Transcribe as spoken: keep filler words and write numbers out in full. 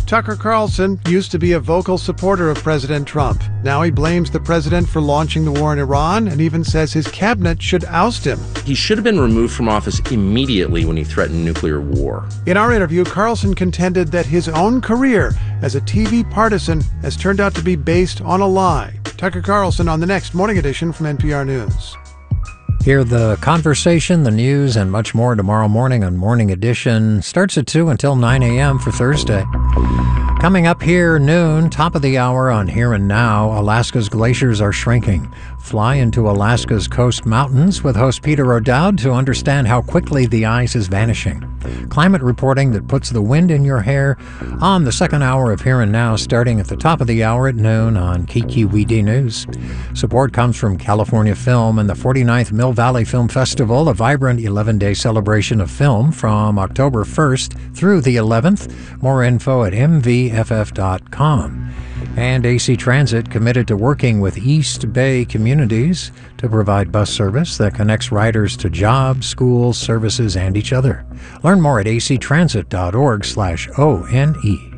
Tucker Carlson used to be a vocal supporter of President Trump. Now he blames the president for launching the war in Iran and even says his cabinet should oust him. He should have been removed from office immediately when he threatened nuclear war. In our interview, Carlson contended that his own career as a T V partisan has turned out to be based on a lie. Tucker Carlson on the next Morning Edition from N P R News. Hear the conversation, the news, and much more tomorrow morning on Morning Edition. Starts at two until nine a.m. for Thursday. Coming up here noon, top of the hour on Here and Now, Alaska's glaciers are shrinking. Fly into Alaska's coast mountains with host Peter O'Dowd to understand how quickly the ice is vanishing. Climate reporting that puts the wind in your hair on the second hour of Here and Now, starting at the top of the hour at noon on K Q W D News. Support comes from California Film and the forty-ninth Mill Valley Film Festival, a vibrant eleven-day celebration of film from October first through the eleventh. More info at m v f f dot com. And A C Transit committed to working with East Bay communities to provide bus service that connects riders to jobs, schools, services, and each other. Learn more at a c transit dot org slash O N E.